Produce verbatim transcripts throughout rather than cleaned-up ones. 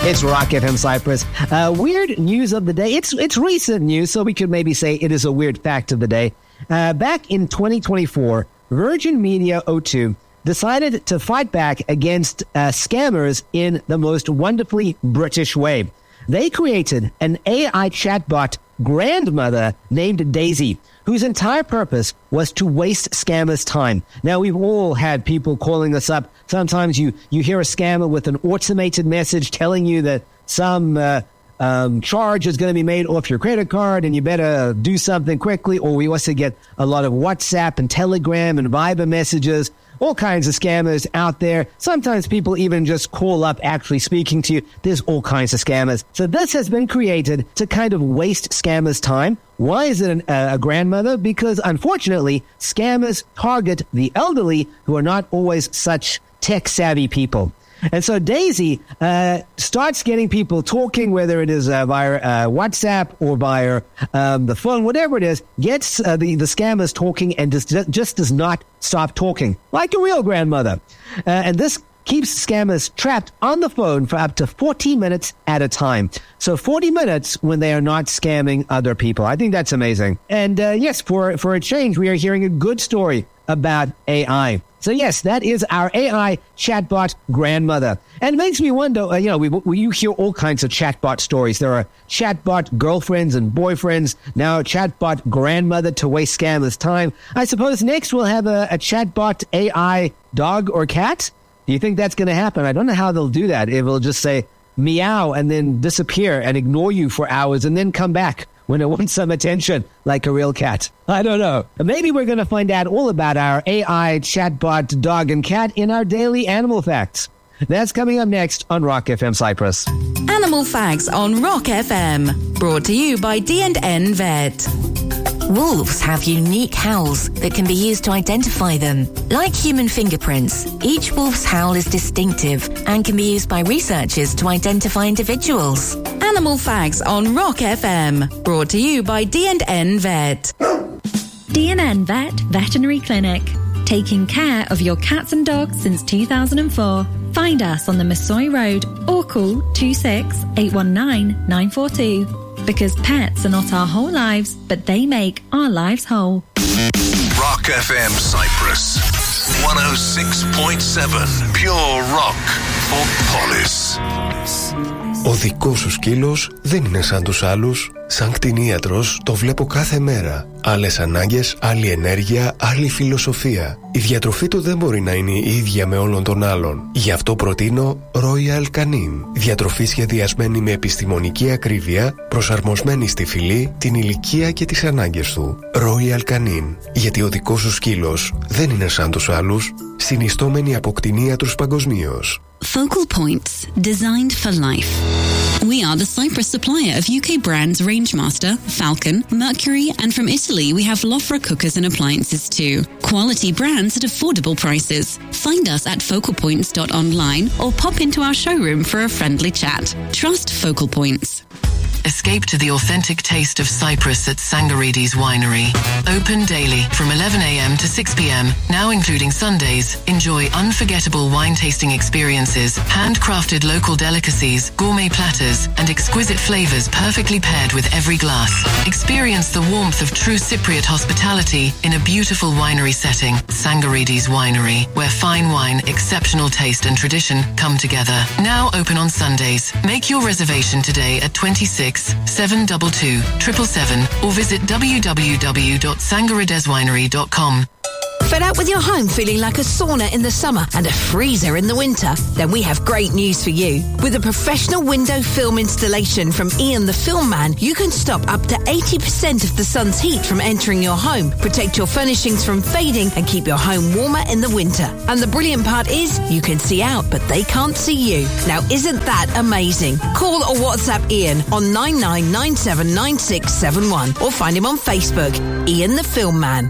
It's Rock F M Cyprus. Uh, weird news of the day. It's it's recent news, so we could maybe say it is a weird fact of the day. Uh, back in twenty twenty-four, Virgin Media O two decided to fight back against uh, scammers in the most wonderfully British way. They created an A I chatbot grandmother named Daisy, whose entire purpose was to waste scammers' time. Now, we've all had people calling us up. Sometimes you, you hear a scammer with an automated message telling you that some uh, um, charge is going to be made off your credit card and you better do something quickly. Or we also get a lot of WhatsApp and Telegram and Viber messages. All kinds of scammers out there. Sometimes people even just call up actually speaking to you. There's all kinds of scammers. So this has been created to kind of waste scammers' time. Why is it an, uh, a grandmother? Because unfortunately, scammers target the elderly who are not always such tech-savvy people. And so Daisy uh, starts getting people talking, whether it is uh, via uh, WhatsApp or via um, the phone, whatever it is, gets uh, the, the scammers talking and just, just does not stop talking, like a real grandmother. Uh, and this keeps scammers trapped on the phone for up to forty minutes at a time. So forty minutes when they are not scamming other people. I think that's amazing. And uh, yes, for, for a change, we are hearing a good story about A I. So yes, that is our A I chatbot grandmother. And it makes me wonder, uh, you know, we, we you hear all kinds of chatbot stories. There are chatbot girlfriends and boyfriends, now a chatbot grandmother to waste scammers' time. I suppose next we'll have a, a chatbot A I dog or cat. Do you think that's going to happen? I don't know how they'll do that. It will just say meow and then disappear and ignore you for hours and then come back when it wants some attention, like a real cat. I don't know. Maybe we're going to find out all about our A I chatbot dog and cat in our daily animal facts. That's coming up next on Rock F M Cyprus. Animal Facts on Rock F M. Brought to you by D and N Vet. Wolves have unique howls that can be used to identify them. Like human fingerprints, each wolf's howl is distinctive and can be used by researchers to identify individuals. Animal Facts on Rock F M. Brought to you by D and N Vet. D and N Vet Veterinary Clinic. Taking care of your cats and dogs since two thousand four. Find us on the Masoi Road or call two six eight one nine nine four two. Because pets are not our whole lives, but they make our lives whole. Rock F M Cyprus. one oh six point seven. Pure rock for Polis. Ο δικός σου σκύλος δεν είναι σαν τους άλλους. Σαν κτηνίατρος το βλέπω κάθε μέρα. Άλλες ανάγκες, άλλη ενέργεια, άλλη φιλοσοφία. Η διατροφή του δεν μπορεί να είναι η ίδια με όλων των άλλων. Γι' αυτό προτείνω Royal Canin. Διατροφή σχεδιασμένη με επιστημονική ακρίβεια, προσαρμοσμένη στη φυλή, την ηλικία και τις ανάγκες του. Royal Canin. Γιατί ο δικός σου σκύλος δεν είναι σαν τους άλλους. Συνιστόμενοι από κτηνίατρους παγκοσμίως. Focal Points, designed for life. We are the Cyprus supplier of U K brands Rangemaster, Falcon, Mercury, and from Italy we have Lofra cookers and appliances too. Quality brands at affordable prices. Find us at focal points dot online or pop into our showroom for a friendly chat. Trust Focal Points. Escape to the authentic taste of Cyprus at Sangarides Winery. Open daily from eleven a.m. to six p.m. Now including Sundays. Enjoy unforgettable wine tasting experiences, handcrafted local delicacies, gourmet platters, and exquisite flavors perfectly paired with every glass. Experience the warmth of true Cypriot hospitality in a beautiful winery setting. Sangarides Winery, where fine wine, exceptional taste and tradition come together. Now open on Sundays. Make your reservation today at twenty-six seven two two, seven seven seven or visit w w w dot sangarideswinery dot com. Fed up with your home feeling like a sauna in the summer and a freezer in the winter? Then we have great news for you. With a professional window film installation from Ian the Film Man, you can stop up to eighty percent of the sun's heat from entering your home, protect your furnishings from fading and keep your home warmer in the winter. And the brilliant part is, you can see out but they can't see you. Now isn't that amazing? Call or WhatsApp Ian on nine nine nine seven nine six seven one or find him on Facebook, Ian the Film Man.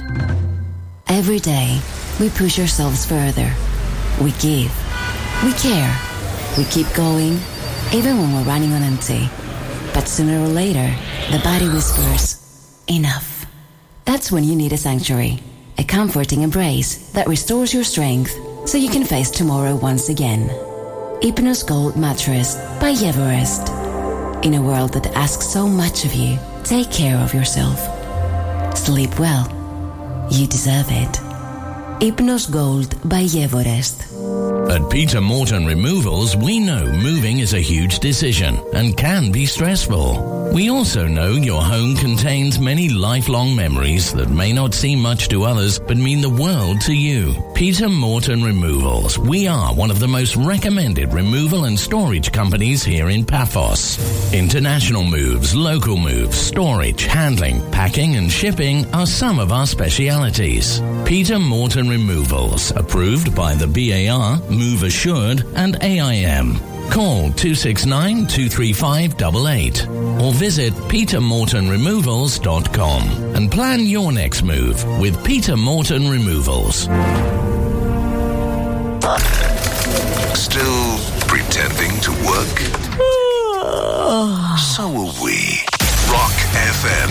Every day, we push ourselves further. We give. We care. We keep going, even when we're running on empty. But sooner or later, the body whispers, enough. That's when you need a sanctuary. A comforting embrace that restores your strength so you can face tomorrow once again. Hypnos Gold Mattress by Everest. In a world that asks so much of you, take care of yourself. Sleep well. You deserve it. Hypnos Gold by Everest. At Peter Morton Removals, we know moving is a huge decision and can be stressful. We also know your home contains many lifelong memories that may not seem much to others but mean the world to you. Peter Morton Removals. We are one of the most recommended removal and storage companies here in Paphos. International moves, local moves, storage, handling, packing and shipping are some of our specialities. Peter Morton Removals, approved by the B A R, Move Assured and A I M. Call two six nine, two three five, eight eight or visit peter morton removals dot com and plan your next move with Peter Morton Removals. Still pretending to work? So are we. Rock F M